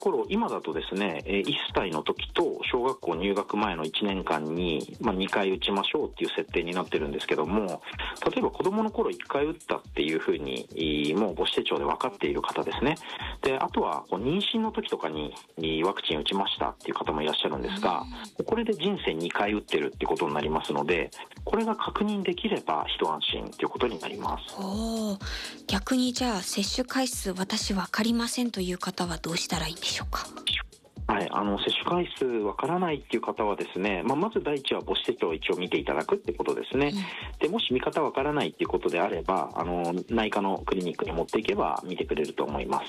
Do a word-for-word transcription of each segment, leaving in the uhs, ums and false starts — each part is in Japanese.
頃、今だとですね、えーいっさいの時と小学校入学前のいちねんかんに、まあ、にかい打ちましょうっていう設定になってるんですけども、例えば子供の頃いっかい打ったっていうふうに、いもう母子手帳で分かっている方ですね。で、あとはこう妊娠の時とかにいワクチン打ちましたっていう方もいらっしゃるんですが、これで人生にかい打ってるってことになりますので、これが確認できれば一安心ということになります。 おー、逆にじゃあ接種回数私わかりませんという方はどうしたらいいんでしょうか？ はい、あの接種回数わからないっていう方はですね、まあ、まず第一は母子手帳を一応見ていただくってことですね。うん、でもし見方わからないっていうことであれば、あの内科のクリニックに持っていけば見てくれると思います。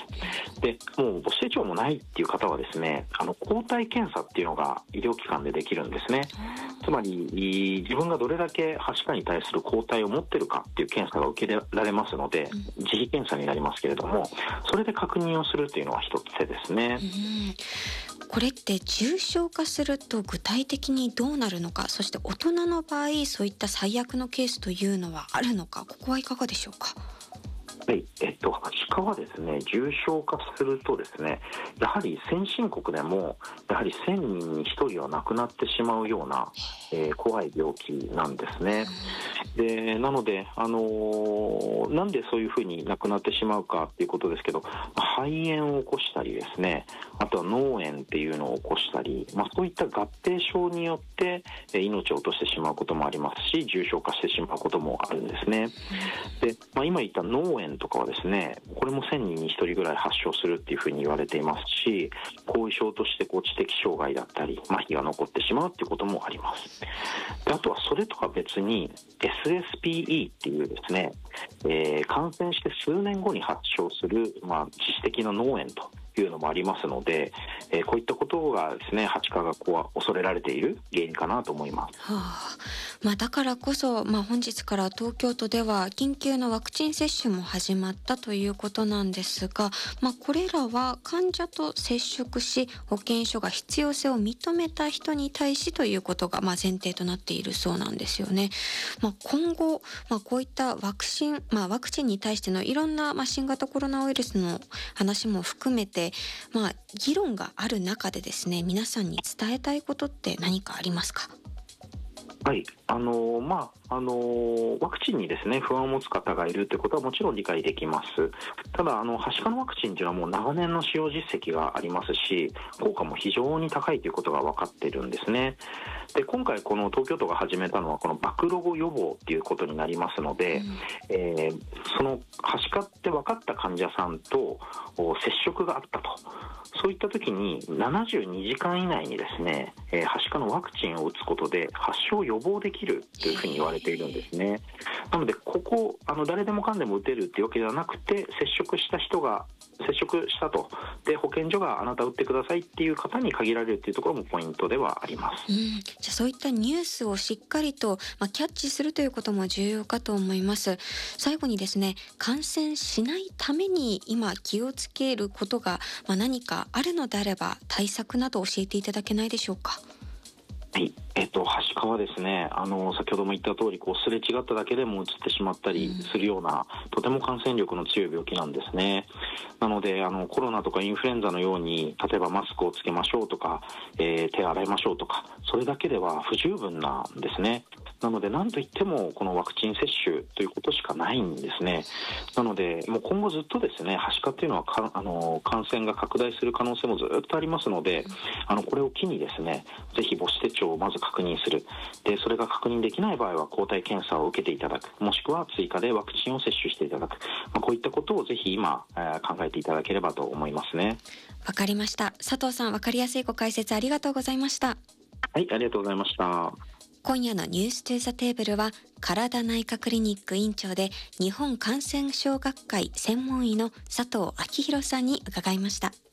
で、もう母子手帳もないっていう方はですね、あの抗体検査っていうのが医療機関でできるんですね。つまり自分がどれだけはしかに対する抗体を持ってるかっていう検査が受けられますので、自費検査になりますけれども、それで確認をするというのは一つ手ですね。 うんこれって重症化すると具体的にどうなるのか、そして大人の場合そういった最悪のケースというのはあるのか、ここはいかがでしょうか？ はい、えっと、はしかはですね、重症化するとですね、やはり先進国でも、やはりせんにんにひとりは亡くなってしまうような、えー、怖い病気なんですね。で、なので、あのー、なんでそういうふうに亡くなってしまうかっていうことですけど、肺炎を起こしたりですね、あとは脳炎っていうのを起こしたり、まあ、そういった合併症によって、えー、命を落としてしまうこともありますし、重症化してしまうこともあるんですね。で、まあ、今言った脳炎とかはですね、これもせんにんにひとりぐらい発症するっていうふうに言われていますし、後遺症としてこう知的障害だったり麻痺が残ってしまうっていうこともあります。で、あとはそれとは別に エスエスピーイー っていうですね、えー、感染して数年後に発症する、まあ、致死的な脳炎というのもありますので、えー、こういったことがですね、はちかがこう恐れられている原因かなと思います。 はあ、まあ、だからこそ、まあ、本日から東京都では緊急のワクチン接種も始まったということなんですが、まあ、これらは患者と接触し保健所が必要性を認めた人に対しということが、まあ、前提となっているそうなんですよね。まあ、今後、まあ、こういったワクチン、まあ、ワクチンに対してのいろんな、まあ、新型コロナウイルスの話も含めて、まあ、議論がある中でですね、皆さんに伝えたいことって何かありますか？ はい、あのー、まあ、あのー、ワクチンにですね、不安を持つ方がいるということはもちろん理解できます。ただ、あの、はしかのワクチンというのはもう長年の使用実績がありますし、効果も非常に高いということが分かっているんですね。で、今回この東京都が始めたのはこの暴露後予防ということになりますので、うんえー、そのはしかって分かった患者さんと接触があったと。そういった時にななじゅうにじかん以内にですね、えー、はしかのワクチンを打つことで発症を予防できるというふうに言われているんですね。なのでここあの誰でもかんでも打てるっていうわけではなくて、接触した人が接触したとで保健所があなた打ってくださいっていう方に限られるっていうところもポイントではあります。 うん、じゃあそういったニュースをしっかりと、まあ、キャッチするということも重要かと思います。最後にですね、感染しないために今気をつけることが、まあ、何かあるのであれば対策など教えていただけないでしょうか？ はい、えっと、はしかはですね、あの、先ほども言った通り、こう、すれ違っただけでもうつってしまったりするような、うん、とても感染力の強い病気なんですね。なので、あの、コロナとかインフルエンザのように、例えばマスクをつけましょうとか、えー、手洗いましょうとか、それだけでは不十分なんですね。なので、何と言っても、このワクチン接種ということしかないんですね。なので、もう今後ずっとですね、はしかっていうのはか、あの、感染が拡大する可能性もずっとありますので、あの、これを機にですね、ぜひ母子手帳をまず確認する。で、それが確認できない場合は抗体検査を受けていただく。もしくは追加でワクチンを接種していただく。まあ、こういったことをぜひ今、えー、考えていただければと思いますね。 わかりました。佐藤さん、わかりやすいご解説ありがとうございました。 はい、ありがとうございました。 今夜のニューストゥーザテーブルは、体内科クリニック院長で日本感染症学会専門医の佐藤昭弘さんに伺いました。